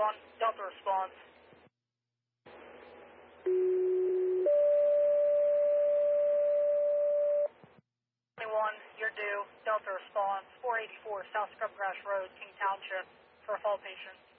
Delta response. 21, you're due. Delta response. 484 South Scrubgrass Road, King Township, for a fall patient.